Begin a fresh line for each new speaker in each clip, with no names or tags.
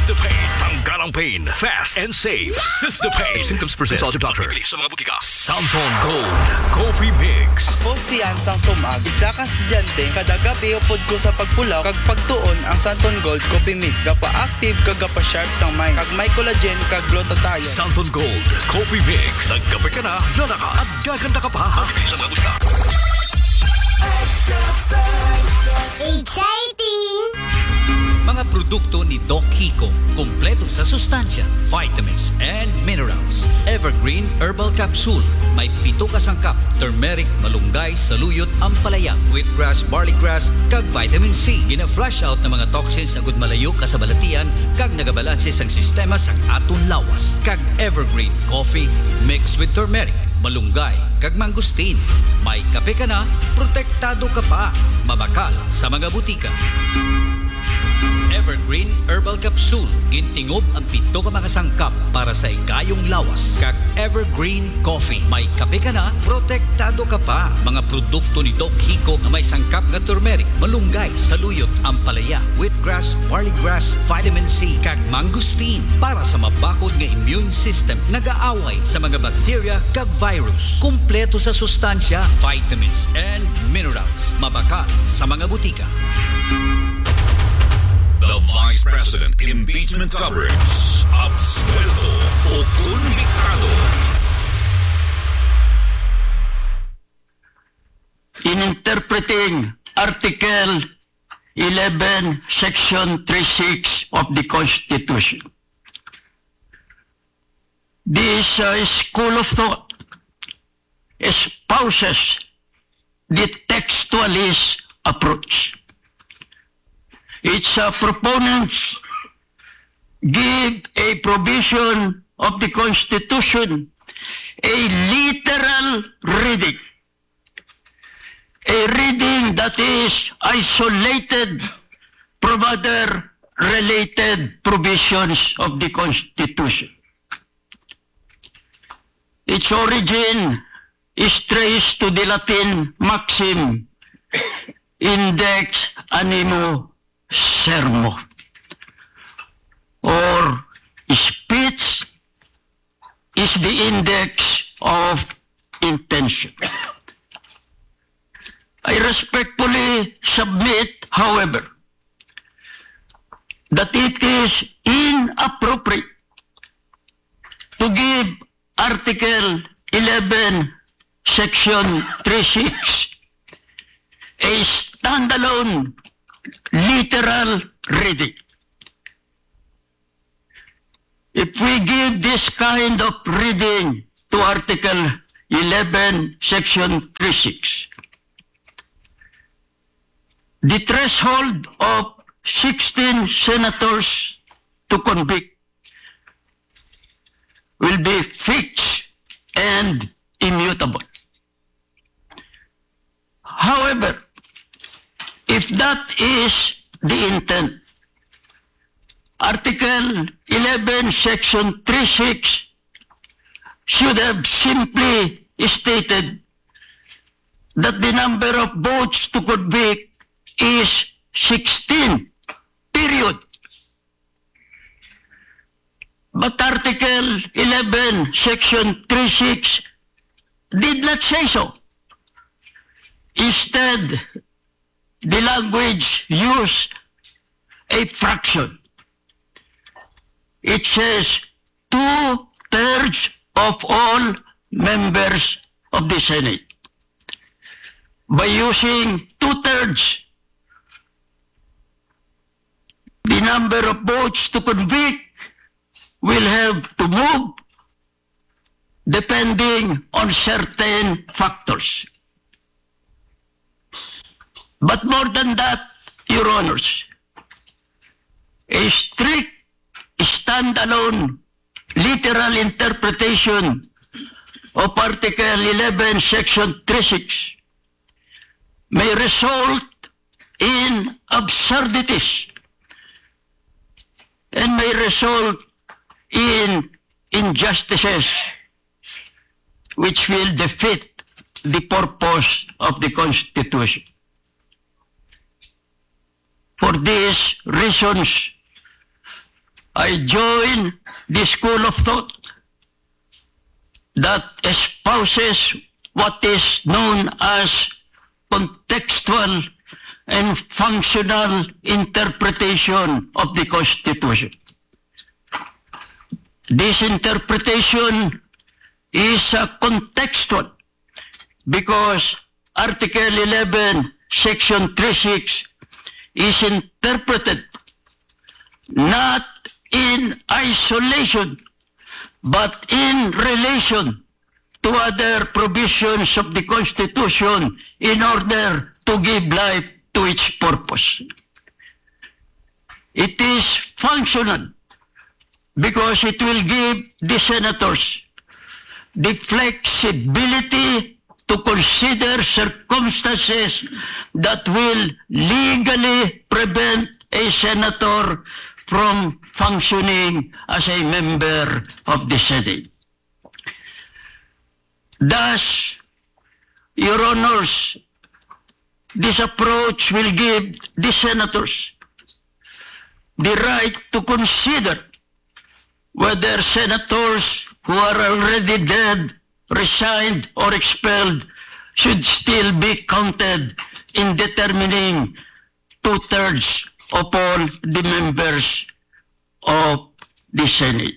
Sistopain. Tanggal ang pain. Fast and safe. Sistopain. If symptoms persist, consult your doctor.
Sa mga butika.
Santon Gold Coffee Mix.
Ako si Ansang Sumag, isa ka estudyante, kada gabi upod ko sa pagpulaw, kag pagtuon ang Santon Gold Coffee Mix. Gapa-active kag gapa-sharp sang mind, kag may collagen kag glutathione.
Santon Gold Coffee Mix. Nagkape ka na, lana ka, at gaganda ka pa.
Sa mga butika.
Exciting!
Mga produkto ni Doc Hico, kumpleto sa sustansya, vitamins and minerals. Evergreen Herbal Capsule, may 7 kasangkap, turmeric, malunggay, saluyot, ampalaya, wheatgrass, barleygrass, kag vitamin C. Gina-flush out ng mga toxins na malayo ka sa balatian, kag nagabalanse sang sistema sang aton lawas. Kag Evergreen Coffee, mixed with turmeric, malunggay, kag mangustin. May kape ka na, protektado ka pa. Mabakal sa mga butika. Evergreen Herbal Capsule, gintingob ang 7 ka mga sangkap para sa ikayong lawas. Kag Evergreen Coffee, may kape ka na, protektado ka pa. Mga produkto ni Doc Hico na may sangkap nga turmeric, malunggay, saluyot, ampalaya, wheatgrass, barleygrass, vitamin C, kag mangustin para sa mabakod nga immune system, nagaaway sa mga bacteria kag virus. Kumpleto sa sustansya, vitamins and minerals. Mabakal sa mga butika.
The Vice President Impeachment Coverage. Absuelto o konviktado.
In interpreting Article 11, Section 36 of the Constitution, this school of thought espouses the textualist approach. Its proponents give a provision of the Constitution a literal reading, a reading that is isolated from other related provisions of the Constitution. Its origin is traced to the Latin maxim, index animo sermo, or speech is the index of intention. I respectfully submit, however, that it is inappropriate to give Article 11, Section 36 a standalone literal reading. If we give this kind of reading to Article 11, Section 36, the threshold of 16 senators to convict will be fixed and immutable. However, if that is the intent, Article 11, Section 36 should have simply stated that the number of votes to convict is 16, period. But Article 11, Section 36 did not say so. Instead, the language used a fraction. It says 2/3 of all members of the Senate. By using 2/3, the number of votes to convict will have to move depending on certain factors. But more than that, Your Honors, a strict, standalone, literal interpretation of Article 11, Section 36 may result in absurdities and may result in injustices which will defeat the purpose of the Constitution. For these reasons, I join the school of thought that espouses what is known as contextual and functional interpretation of the Constitution. This interpretation is contextual because Article 11, Section 36 is interpreted not in isolation but in relation to other provisions of the Constitution in order to give life to its purpose. It is functional because it will give the senators the flexibility to consider circumstances that will legally prevent a senator from functioning as a member of the Senate. Thus, Your Honors, this approach will give the senators the right to consider whether senators who are already dead, resigned, or expelled should still be counted in determining 2/3 of all the members of the Senate.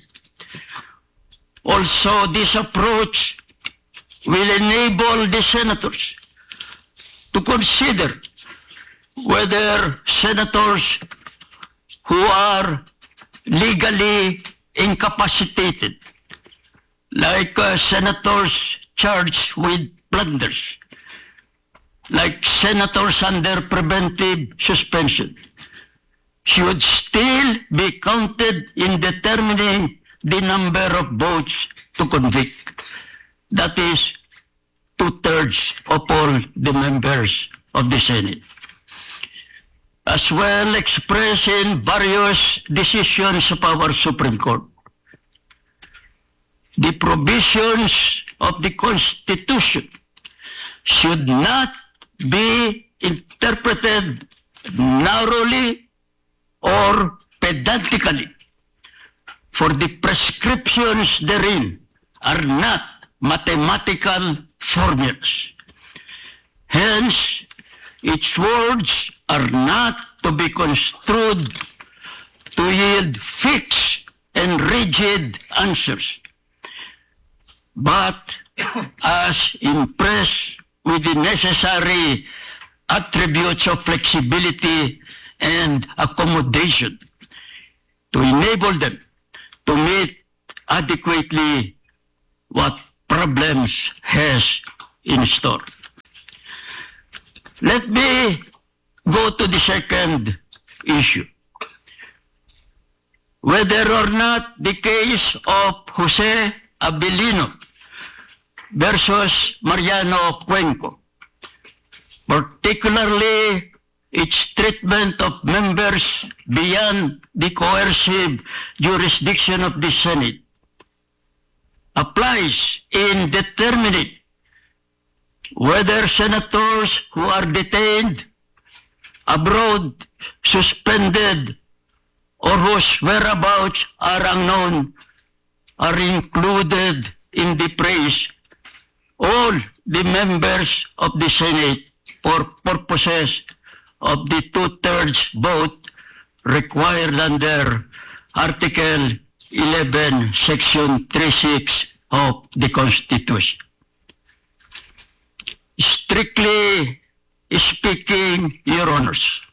Also, this approach will enable the senators to consider whether senators who are legally incapacitated, like senators charged with blunders, like senators under preventive suspension, should still be counted in determining the number of votes to convict. That is 2/3 of all the members of the Senate. As well expressed in various decisions of our Supreme Court. The provisions of the Constitution should not be interpreted narrowly or pedantically, for the prescriptions therein are not mathematical formulas. Hence, its words are not to be construed to yield fixed and rigid answers, but as impressed with the necessary attributes of flexibility and accommodation to enable them to meet adequately what problems has in store. Let me go to the second issue. Whether or not the case of Jose Abilino versus Mariano Cuenco, particularly its treatment of members beyond the coercive jurisdiction of the Senate, applies in determining whether senators who are detained abroad, suspended, or whose whereabouts are unknown are included in the praise all the members of the Senate for purposes of the 2/3 vote required under Article 11, Section 36 of the Constitution. Strictly speaking, Your Honors,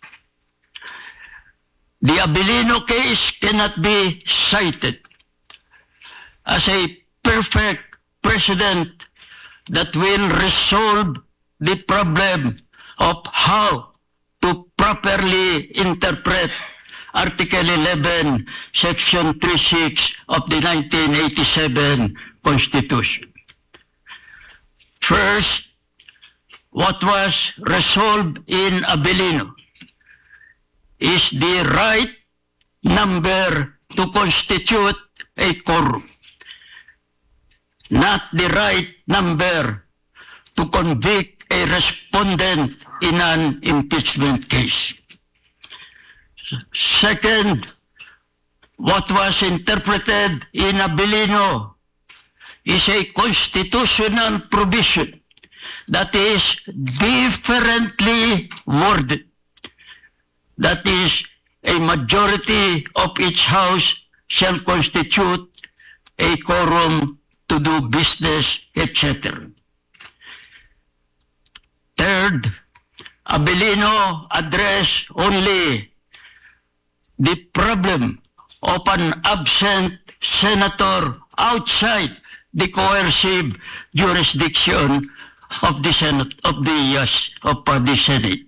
the Abilino case cannot be cited as a perfect precedent that will resolve the problem of how to properly interpret Article 11, Section 36 of the 1987 Constitution. First, what was resolved in Abilino is the right number to constitute a quorum, not the right number to convict a respondent in an impeachment case. Second, what was interpreted in Abilino is a constitutional provision that is differently worded. That is, a majority of each house shall constitute a quorum to do business, etc. Third, Abilino addressed only the problem of an absent senator outside the coercive jurisdiction of the Senate of the Senate.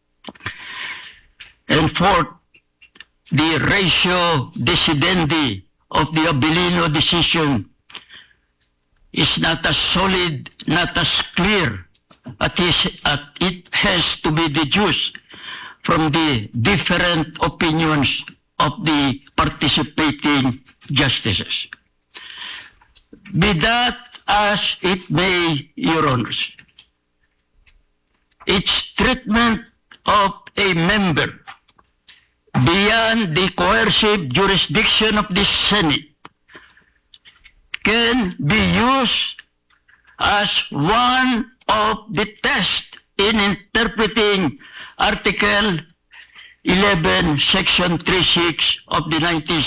And fourth, the ratio decidendi of the Abilino decision is not as solid, not as clear, it has to be deduced from the different opinions of the participating justices. Be that as it may, Your Honors, its treatment of a member beyond the coercive jurisdiction of the Senate can be used as one of the tests in interpreting Article 11, Section 36 of the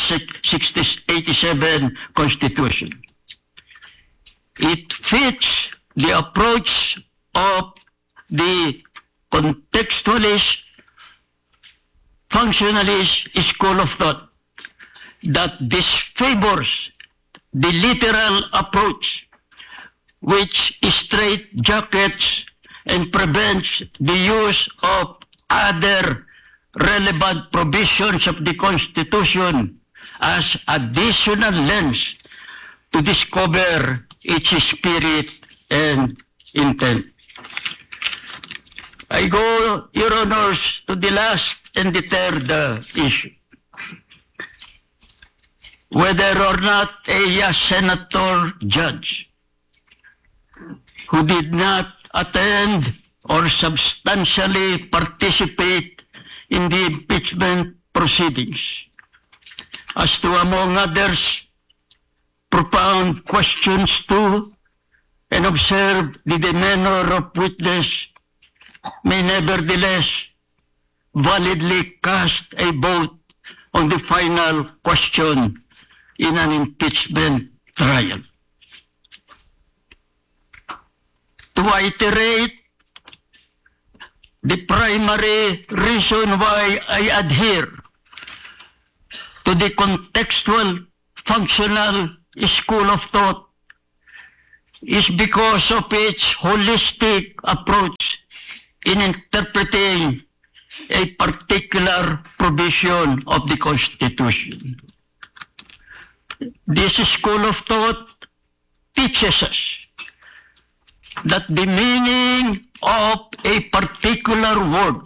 1987 Constitution. It fits the approach of the contextualist, functionalist school of thought that disfavors the literal approach, which straitjackets and prevents the use of other relevant provisions of the Constitution as additional lens to discover its spirit and intent. I go, Your Honors, to the last and the third issue. Whether or not a senator judge who did not attend or substantially participate in the impeachment proceedings, as to, among others, propound questions to and observe the demeanor of witness, may nevertheless validly cast a vote on the final question in an impeachment trial. To iterate, the primary reason why I adhere to the contextual functional school of thought is because of its holistic approach in interpreting a particular provision of the Constitution. This school of thought teaches us that the meaning of a particular word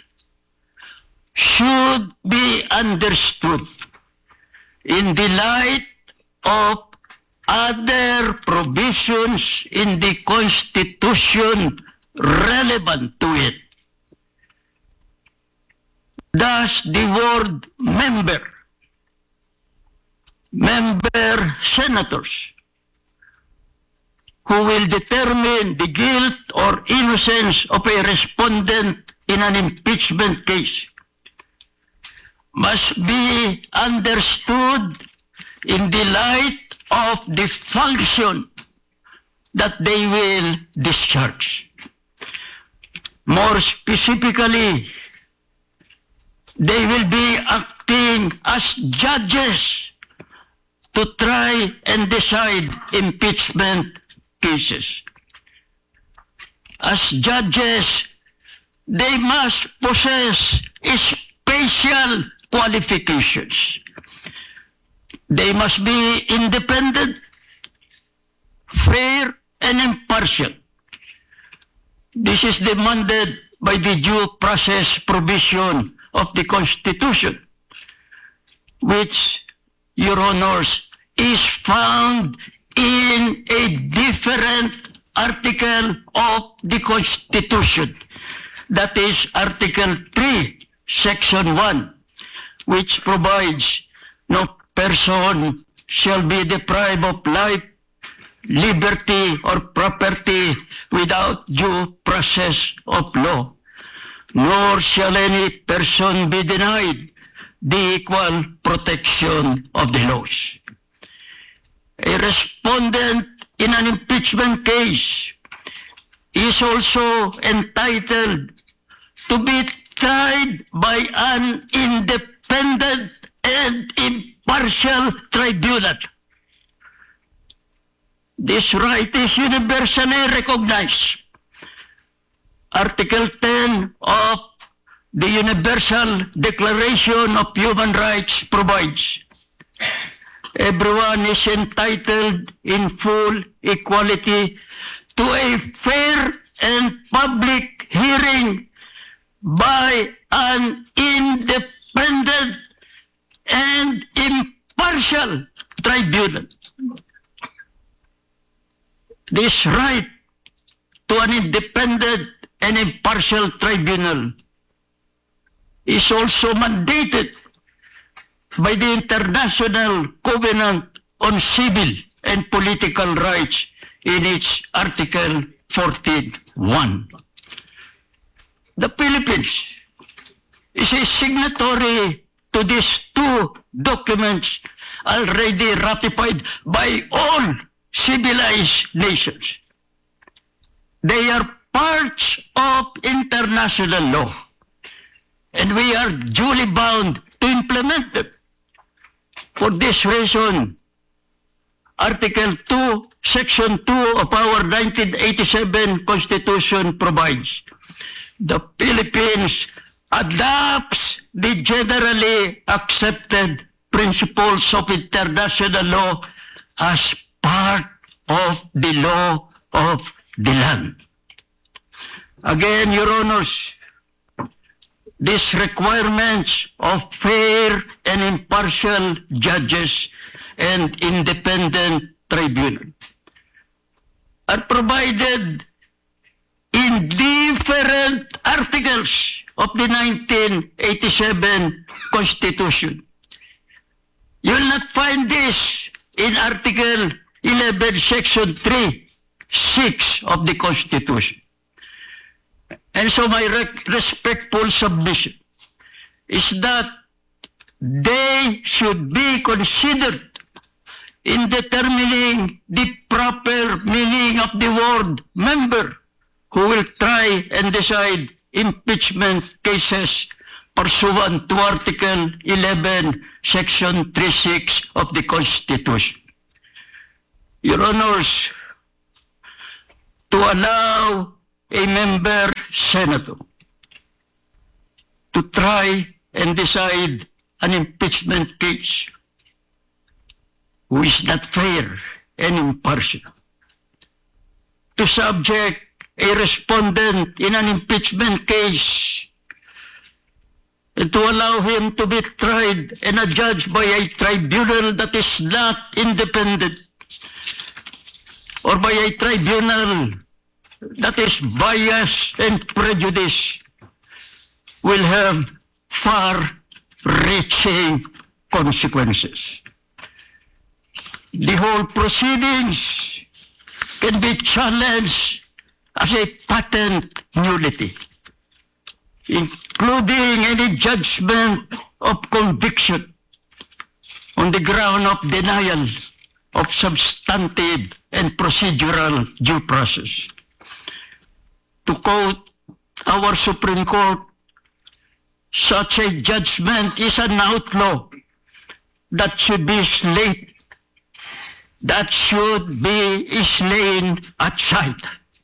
should be understood in the light of other provisions in the Constitution relevant to it. Thus, the word member senators, who will determine the guilt or innocence of a respondent in an impeachment case, must be understood in the light of the function that they will discharge. More specifically, they will be acting as judges to try and decide impeachment cases. As judges, they must possess special qualifications. They must be independent, fair, and impartial. This is demanded by the due process provision of the Constitution, which, Your Honors, is found in a different article of the Constitution. That is Article 3, Section 1, which provides no person shall be deprived of life, liberty, or property without due process of law, nor shall any person be denied the equal protection of the laws. A respondent in an impeachment case is also entitled to be tried by an independent and impartial tribunal. This right is universally recognized. Article 10 of the Universal Declaration of Human Rights provides, everyone is entitled in full equality to a fair and public hearing by an independent and impartial tribunal. This right to an independent and impartial tribunal is also mandated by the International Covenant on Civil and Political Rights in its Article 14.1. The Philippines is a signatory to these two documents already ratified by all civilized nations. They are parts of international law, and we are duly bound to implement them. For this reason, Article 2, Section 2 of our 1987 Constitution provides, the Philippines adopts the generally accepted principles of international law as part of the law of the land. Again, Your Honors, these requirements of fair and impartial judges and independent tribunal are provided in different articles of the 1987 Constitution. You will not find this in Article 11, Section 3, 6 of the Constitution. And so my respectful submission is that they should be considered in determining the proper meaning of the word member who will try and decide impeachment cases pursuant to Article 11, Section 3.6 of the Constitution. Your Honors, to allow a member senator to try and decide an impeachment case who is not fair and impartial, to subject a respondent in an impeachment case and to allow him to be tried and adjudged by a tribunal that is not independent or by a tribunal that is biased and prejudiced will have far-reaching consequences. The whole proceedings can be challenged as a patent nullity, including any judgment of conviction on the ground of denial of substantive and procedural due process. To quote our Supreme Court, such a judgment is an outlaw that should be slain at sight.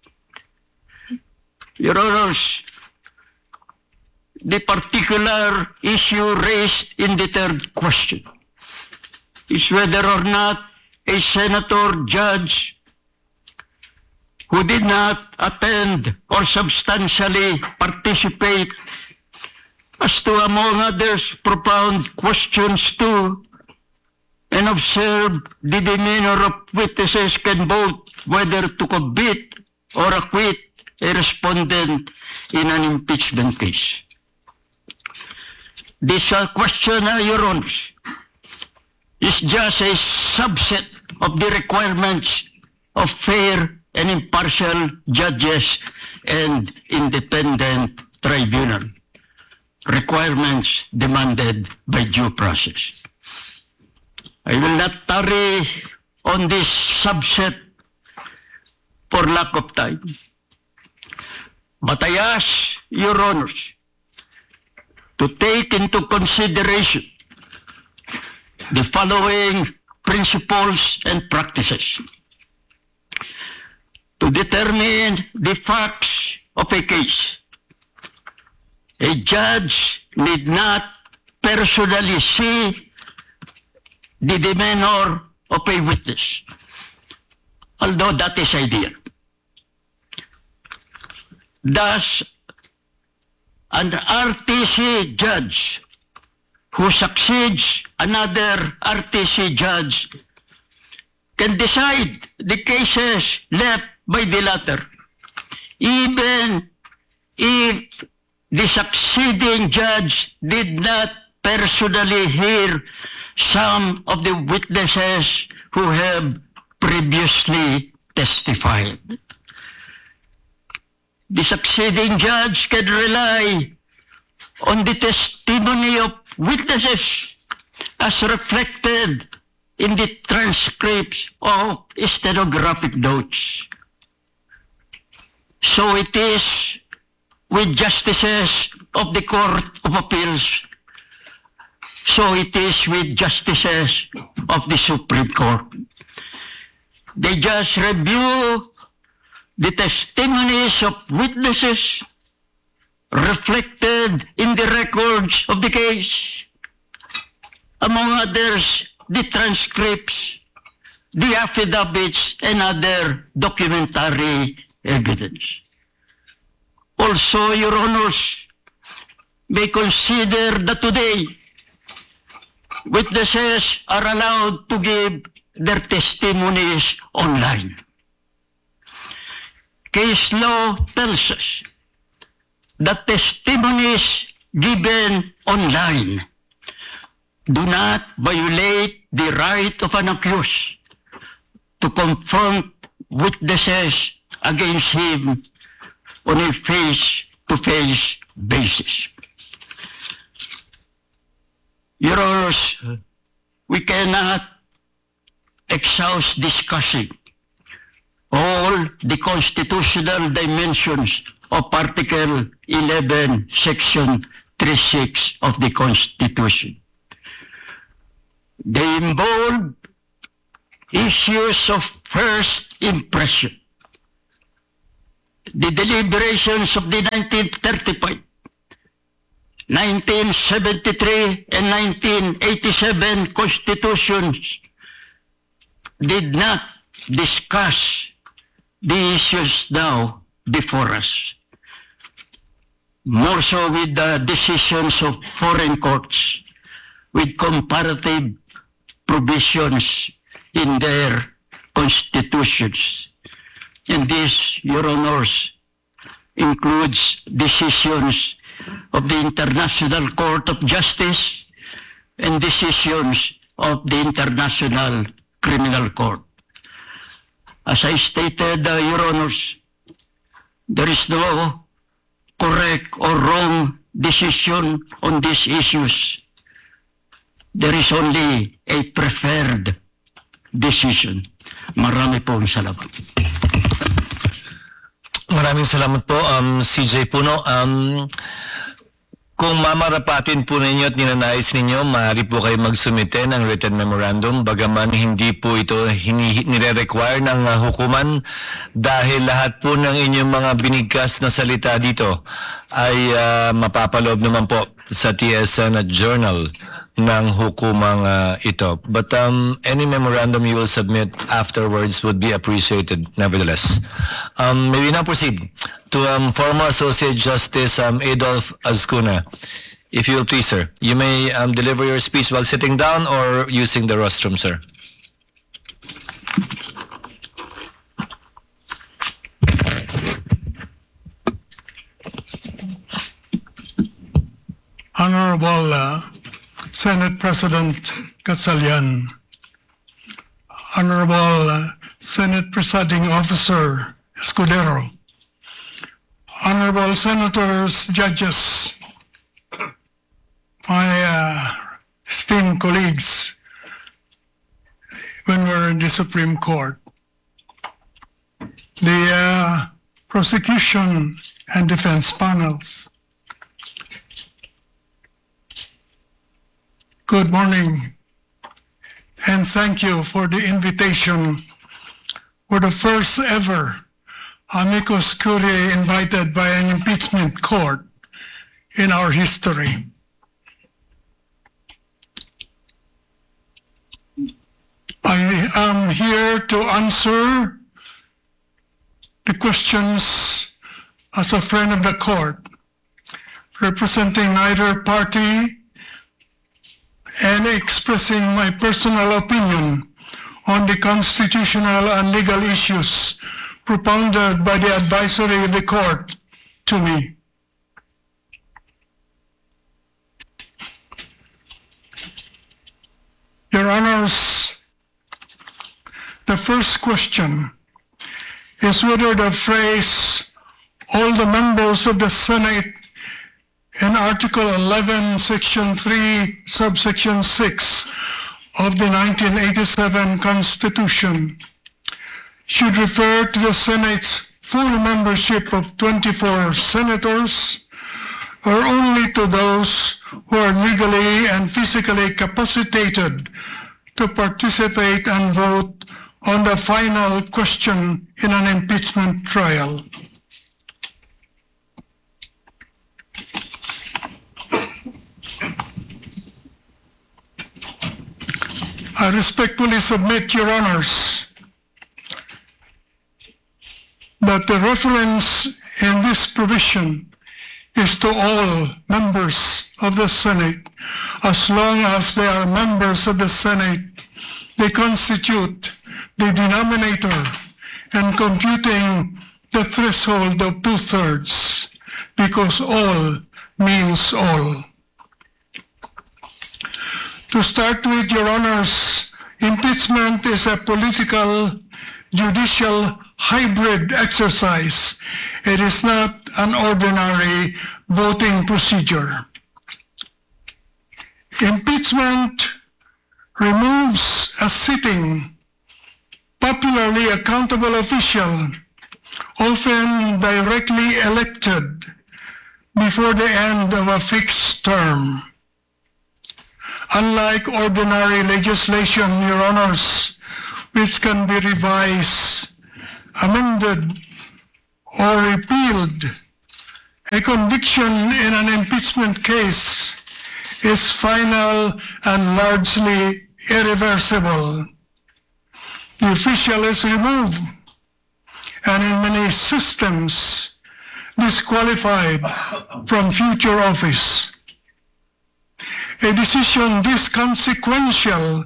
Your Honors, the particular issue raised in the third question is whether or not a senator judge who did not attend or substantially participate as to, among others, propound questions to and observe the demeanor of witnesses can vote whether to convict or acquit a respondent in an impeachment case. This question, Your Honors, is just a subset of the requirements of fair and impartial judges and independent tribunal, requirements demanded by due process. I will not tarry on this subset for lack of time, but I ask your honors to take into consideration the following principles and practices to determine the facts of a case. A judge need not personally see the demeanor of a witness, although that is ideal. Thus, an RTC judge who succeeds another RTC judge can decide the cases left by the latter, even if the succeeding judge did not personally hear some of the witnesses who have previously testified. The succeeding judge can rely on the testimony of witnesses as reflected in the transcripts of stenographic notes. So it is with justices of the Court of Appeals. So it is with justices of the Supreme Court. They just review the testimonies of witnesses reflected in the records of the case. Among others, the transcripts, the affidavits, and other documentary evidence. Also, Your Honors may consider that today, witnesses are allowed to give their testimonies online. Case law tells us that testimonies given online do not violate the right of an accused to confront witnesses against him on a face-to-face basis. Your Honors, we cannot exhaust discussing all the constitutional dimensions of Article 11, Section 36 of the Constitution. They involve issues of first impression. The deliberations of the 1935, 1973, and 1987 constitutions did not discuss the issues now before us. More so with the decisions of foreign courts with comparative provisions in their constitutions. And this, Your Honors, includes decisions of the International Court of Justice and decisions of the International Criminal Court. As I stated, Your Honors, there is no correct or wrong decision on these issues. There is only a preferred decision. Marami pong salamat.
Maraming salamat po, CJ Puno. Kung mamarapatin po ninyo at ninanais ninyo, maaari po kayo magsumite ng written memorandum, bagaman hindi po ito nire-require ng hukuman dahil lahat po ng inyong mga binigkas na salita dito ay mapapaloob naman po sa TSN at Journal ng hukumang ito. But any memorandum you will submit afterwards would be appreciated nevertheless. May we now proceed to former Associate Justice Adolf Azcuna. If you will please, sir. You may deliver your speech while sitting down or using the restroom, sir.
Honorable Senate President Gatchalian, Honorable Senate Presiding Officer Escudero, Honorable Senators, Judges, my esteemed colleagues when we're in the Supreme Court, the prosecution and defense panels. Good morning, and thank you for the invitation for the first ever amicus curiae invited by an impeachment court in our history. I am here to answer the questions as a friend of the court, representing neither party and expressing my personal opinion on the constitutional and legal issues propounded by the advisory of the court to me. Your Honors, the first question is whether the phrase, all the members of the Senate in Article 11, Section 3, Subsection 6 of the 1987 Constitution should refer to the Senate's full membership of 24 senators, or only to those who are legally and physically capacitated to participate and vote on the final question in an impeachment trial. I respectfully submit, Your Honors, that the reference in this provision is to all members of the Senate. As long as they are members of the Senate, they constitute the denominator in computing the threshold of 2/3, because all means all. To start with, Your Honors, impeachment is a political, judicial hybrid exercise. It is not an ordinary voting procedure. Impeachment removes a sitting, popularly accountable official, often directly elected before the end of a fixed term. Unlike ordinary legislation, Your Honors, which can be revised, amended, or repealed, a conviction in an impeachment case is final and largely irreversible. The official is removed, and in many systems, disqualified from future office. A decision this consequential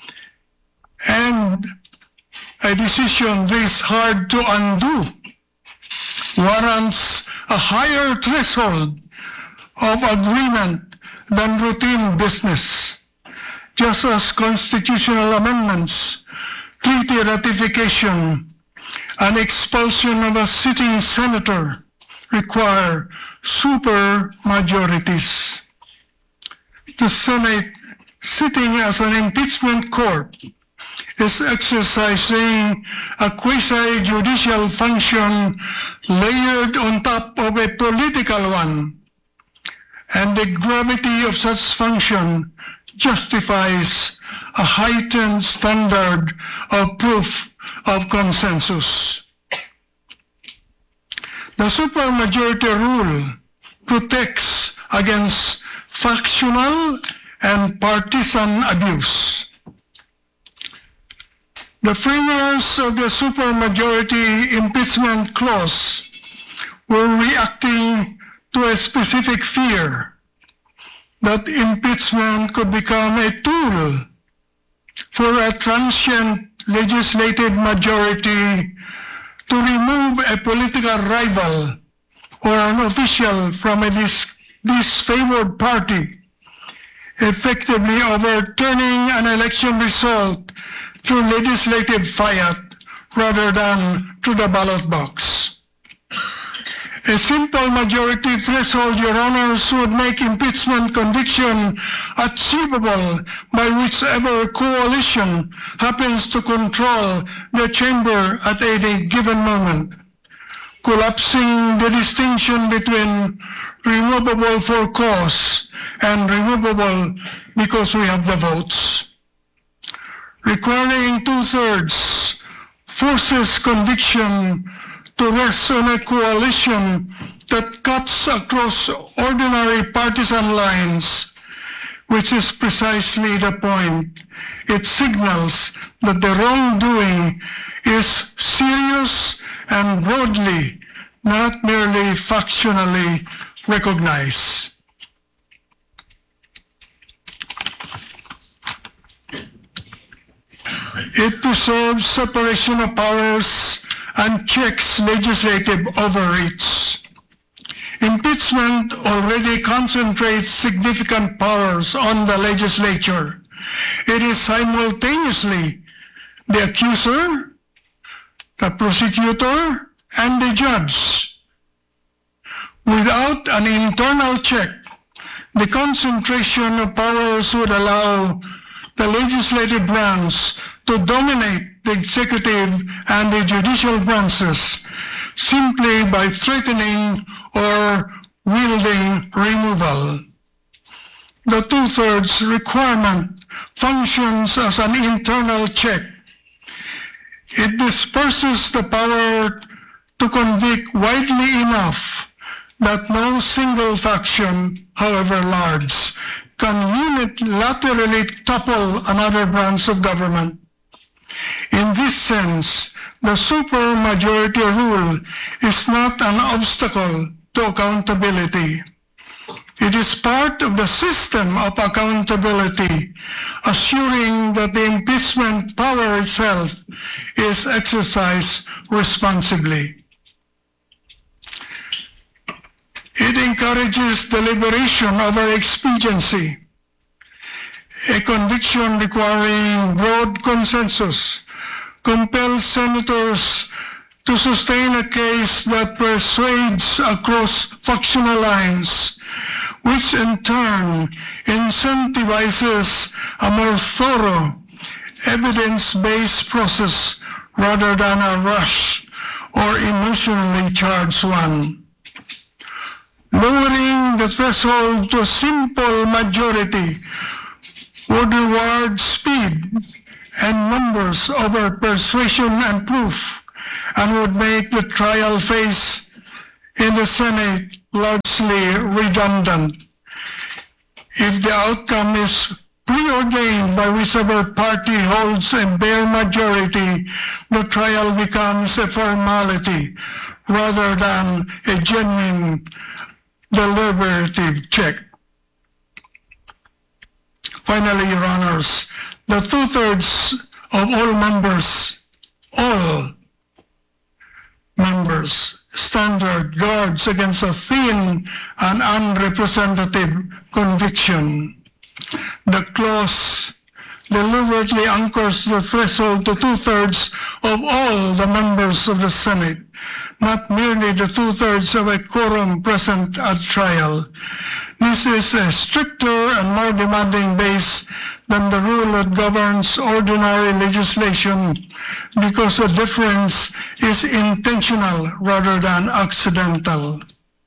and a decision this hard to undo warrants a higher threshold of agreement than routine business, just as constitutional amendments, treaty ratification, and expulsion of a sitting senator require super majorities. The Senate, sitting as an impeachment court, is exercising a quasi-judicial function layered on top of a political one, and the gravity of such function justifies a heightened standard of proof of consensus. The supermajority rule protects against factional and partisan abuse. The framers of the supermajority impeachment clause were reacting to a specific fear that impeachment could become a tool for a transient legislative majority to remove a political rival or an official from a disfavored party effectively overturning an election result through legislative fiat rather than through the ballot box. A simple majority threshold, Your Honors, would make impeachment conviction achievable by whichever coalition happens to control the chamber at any given moment, collapsing the distinction between removable for cause and removable because we have the votes. Requiring 2/3 forces conviction to rest on a coalition that cuts across ordinary partisan lines, which is precisely the point. It signals that the wrongdoing is serious and broadly, not merely factionally recognized. It preserves separation of powers and checks legislative overreach. Impeachment already concentrates significant powers on the legislature. It is simultaneously the accuser, the prosecutor, and the judge. Without an internal check, the concentration of powers would allow the legislative branch to dominate the executive and the judicial branches simply by threatening or wielding removal. The 2/3 requirement functions as an internal check. It disperses the power to convict widely enough that no single faction, however large, can unilaterally topple another branch of government. In this sense, the supermajority rule is not an obstacle to accountability. It is part of the system of accountability, assuring that the impeachment power itself is exercised responsibly. It encourages deliberation over expediency. A conviction requiring broad consensus compels senators to sustain a case that persuades across factional lines, which in turn incentivizes a more thorough, evidence-based process rather than a rush or emotionally charged one. Lowering the threshold to a simple majority would reward speed and numbers over persuasion and proof, and would make the trial phase in the Senate largely redundant. If the outcome is preordained by whichever party holds a bare majority, the trial becomes a formality rather than a genuine deliberative check. Finally, Your Honors, the 2/3 of all members, standard guards against a thin and unrepresentative conviction. The clause deliberately anchors the threshold to 2/3 of all the members of the Senate, not merely the 2/3 of a quorum present at trial. This is a stricter and more demanding base than the rule that governs ordinary legislation, because the difference is intentional rather than accidental.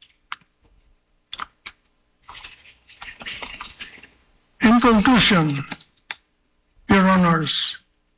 In conclusion, Your Honors,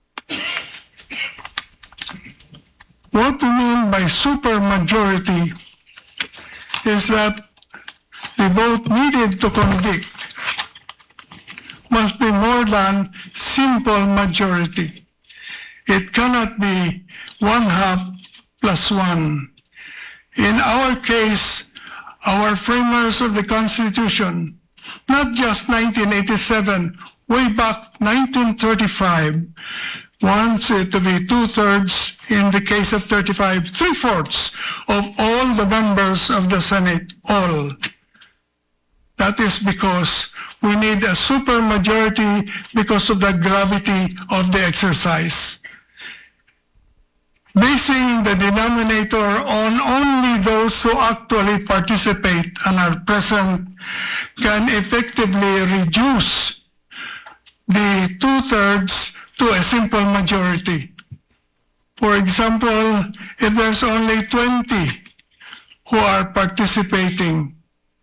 what we mean by supermajority is that the vote needed to convict must be more than simple majority. It cannot be 1/2 + 1. In our case, our framers of the Constitution, not just 1987, way back 1935, wants it to be 2/3, in the case of 35, 3/4 of all the members of the Senate, all. That is because we need a supermajority because of the gravity of the exercise. Basing the denominator on only those who actually participate and are present can effectively reduce the 2/3 to a simple majority. For example, if there's only 20 who are participating,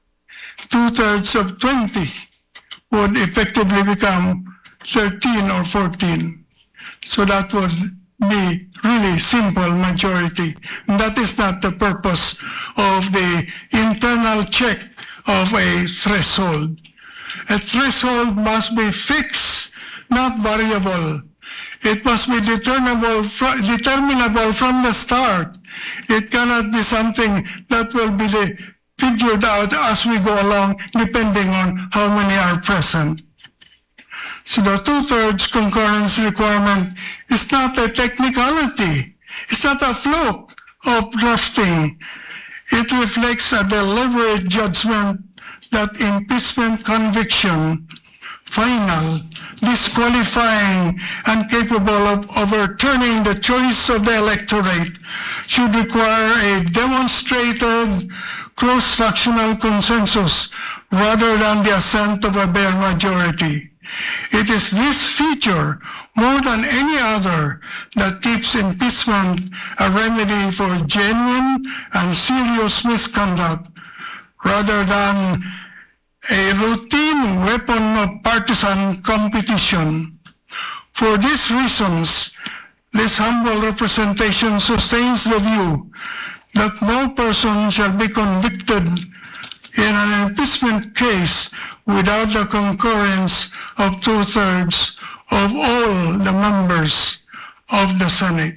2/3 of 20 would effectively become 13 or 14. So that would be really simple majority. And that is not the purpose of the internal check of a threshold. A threshold must be fixed, not variable. It must be determinable from the start. It cannot be something that will be figured out as we go along, depending on how many are present. So the 2/3 concurrence requirement is not a technicality. It's not a fluke of drafting. It reflects a deliberate judgment that impeachment conviction, final, disqualifying, and capable of overturning the choice of the electorate, should require a demonstrated cross-factional consensus rather than the assent of a bare majority. It is this feature, more than any other, that keeps impeachment a remedy for genuine and serious misconduct rather than a routine weapon of partisan competition. For these reasons, this humble representation sustains the view that no person shall be convicted in an impeachment case without the concurrence of 2/3 of all the members of the Senate.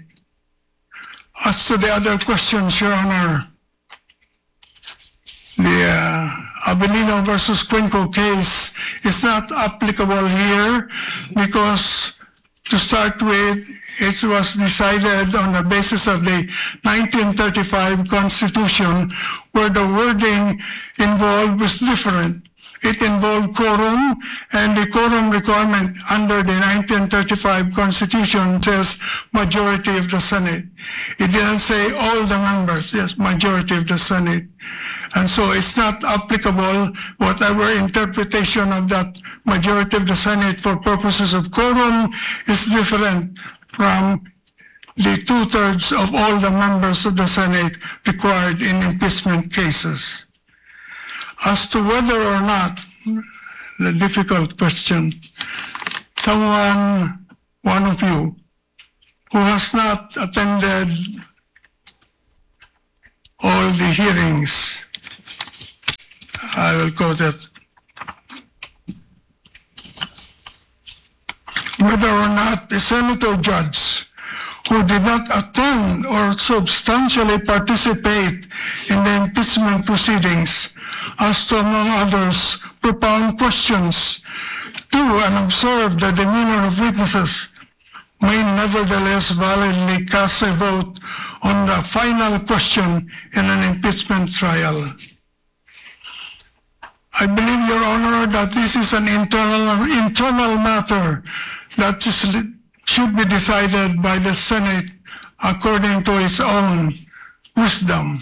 As to the other questions, Your Honor, the Abelino versus Cuenco case is not applicable here because, to start with, it was decided on the basis of the 1935 Constitution, where the wording involved was different. It involved quorum, and the quorum requirement under the 1935 Constitution says majority of the Senate. It didn't say all the members, yes, majority of the Senate. And so it's not applicable. Whatever interpretation of that majority of the Senate for purposes of quorum is different from the 2/3 of all the members of the Senate required in impeachment cases. As to whether or not, the difficult question, one of you, who has not attended all the hearings, I will quote it, whether or not the senator judge who did not attend or substantially participate in the impeachment proceedings as to, among others, propound questions to and observe the demeanor of witnesses, may nevertheless validly cast a vote on the final question in an impeachment trial. I believe, Your Honor, that this is an internal matter that should be decided by the Senate according to its own wisdom.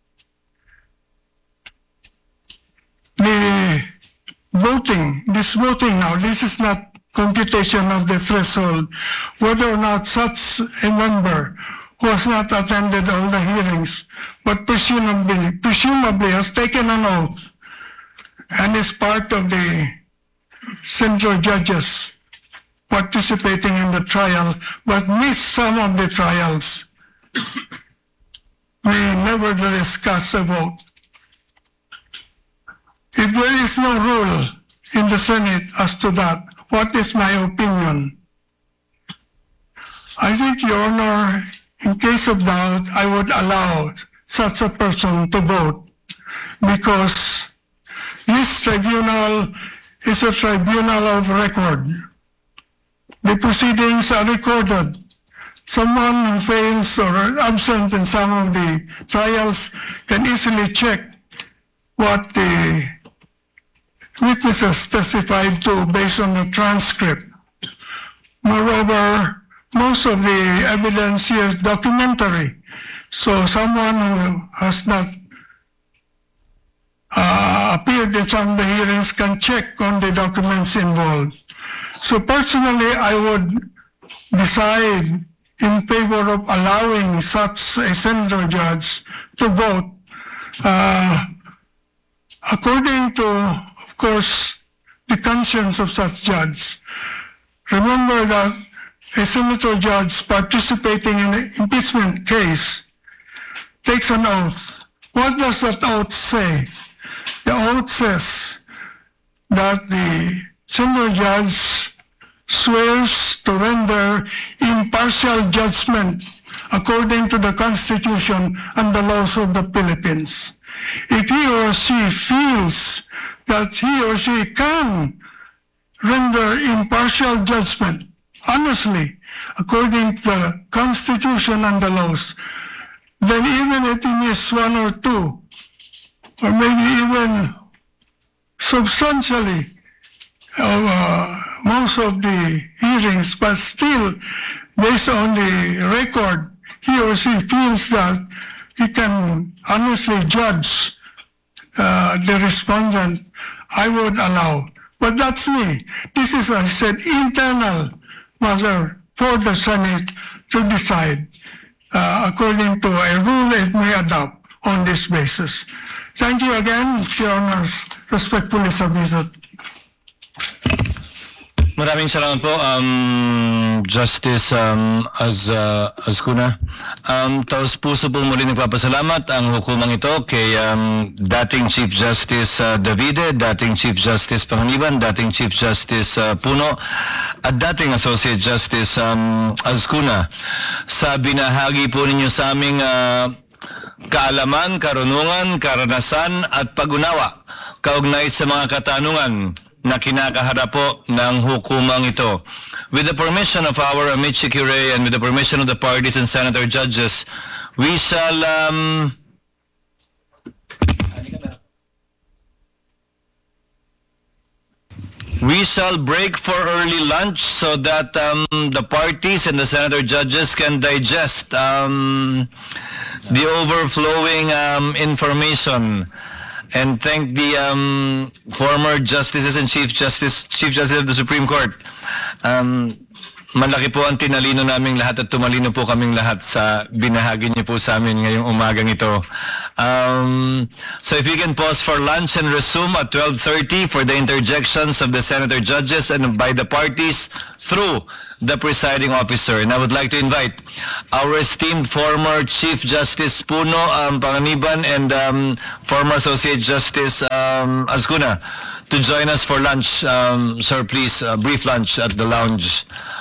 This voting now, this is not computation of the threshold, whether or not such a member who has not attended all the hearings, but presumably has taken an oath and is part of the central judges participating in the trial, but missed some of the trials, may nevertheless cast a vote. If there is no rule in the Senate as to that, what is my opinion? I think, Your Honor, in case of doubt, I would allow such a person to vote, because this tribunal is a tribunal of record. The proceedings are recorded. Someone who fails or absent in some of the trials can easily check what the witnesses testified to based on the transcript. Moreover, most of the evidence here is documentary. So someone who has not appeared in some of the hearings can check on the documents involved. So personally, I would decide in favor of allowing such a senator judge to vote according to, of course, the conscience of such judge. Remember that a senator judge participating in an impeachment case takes an oath. What does that oath say? The oath says that the senator judge swears to render impartial judgment according to the Constitution and the laws of the Philippines. If he or she feels that he or she can render impartial judgment, honestly, according to the Constitution and the laws, then even if he missed one or two, or maybe even substantially, most of the hearings, but still, based on the record, he or she feels that he can honestly judge the respondent, I would allow. But that's me. This is, as I said, internal matter for the Senate to decide according to a rule it may adopt on this basis. Thank you again, Your Honors. Respectfully submitted.
Maraming salamat po, Justice Azcuna. Taos puso po muli nagpapasalamat ang hukumang ito kay dating Chief Justice Davide, dating Chief Justice Panganiban, dating Chief Justice Puno, at dating Associate Justice Azcuna sa binahagi po ninyo sa aming kaalaman, karunungan, karanasan at pag-unawa kaugnay sa mga katanungan na kinakaharap po ng hukumang ito. With the permission of our Amici Curie and with the permission of the parties and senator judges, we shall break for early lunch so that the parties and the senator judges can digest the overflowing information. And thank the former justices and Chief Justice of the Supreme Court. Malaki po ang tinalino naming lahat at tumalino po kaming lahat sa binahagi niyo po sa amin ngayong umagang ito. So if you can pause for lunch and resume at 12:30 for the interjections of the senator judges and by the parties through the presiding officer. And I would like to invite our esteemed former Chief Justice Puno Panganiban and former Associate Justice Azcuna to join us for lunch. Sir, please, a brief lunch at the lounge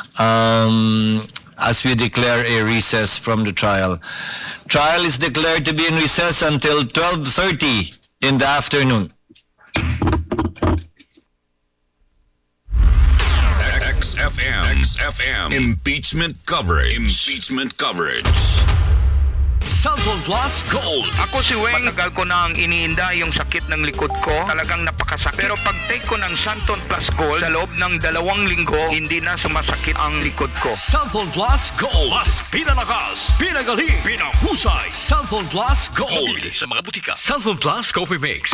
as we declare a recess from the trial. Trial is declared to be in recess until 12:30 in the afternoon.
XFM. Impeachment coverage. Cellphone Plus Gold.
Ako si Weng. Matagal ko nang iniinda yung sakit ng likod ko. Talagang napakasakit. Pero pag take ko ng Santon Plus Gold, sa loob ng 2 linggo, hindi na sumasakit ang likod ko.
Cellphone Plus Gold. Mas pinalakas, pinagaling, pinahusay. Cellphone Plus Gold. Sa mga butika. Cellphone Plus Coffee Mix.